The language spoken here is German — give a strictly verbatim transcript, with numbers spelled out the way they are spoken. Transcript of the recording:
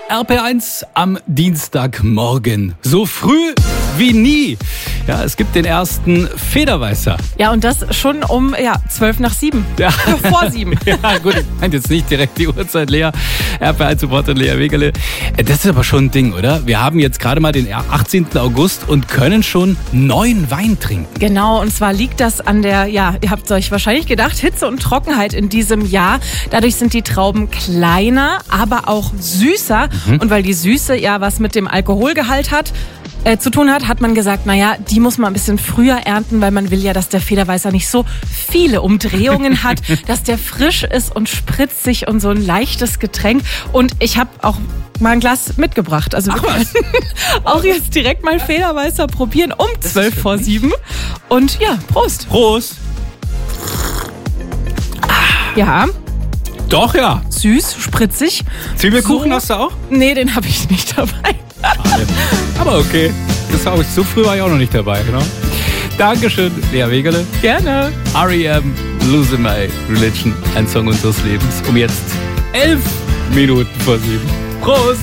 R P eins am Dienstagmorgen. So früh wie nie. Ja, es gibt den ersten Federweißer. Ja, und das schon um ja, zwölf nach sieben. Ja. Vor sieben. Ja, gut, ich meine jetzt nicht direkt die Uhrzeit, Lea. R P eins-Supporter Lea Wegerle. Das ist aber schon ein Ding, oder? Wir haben jetzt gerade mal den achtzehnten August und können schon neuen Wein trinken. Genau, und zwar liegt das an der, ja, ihr habt euch wahrscheinlich gedacht, Hitze und Trockenheit in diesem Jahr. Dadurch sind die Trauben kleiner, aber auch süßer. Mhm. Und weil die Süße ja was mit dem Alkoholgehalt hat, Äh, zu tun hat, hat man gesagt, naja, die muss man ein bisschen früher ernten, weil man will ja, dass der Federweißer nicht so viele Umdrehungen hat, dass der frisch ist und spritzig und so ein leichtes Getränk. Und ich habe auch mal ein Glas mitgebracht. Also Ach, wir können auch jetzt direkt mal Federweißer probieren um zwölf vor sieben. Und ja, Prost. Prost. Ja. Doch, ja. Süß, spritzig. Zwiebelkuchen so, hast du auch? Nee, den habe ich nicht dabei. Schade. Aber okay. Das war ich, so früh war ich auch noch nicht dabei, genau. Dankeschön, Lea Wegerle. Gerne. R E M, Losing My Religion, ein Song unseres Lebens. Um jetzt elf Minuten vor sieben. Prost!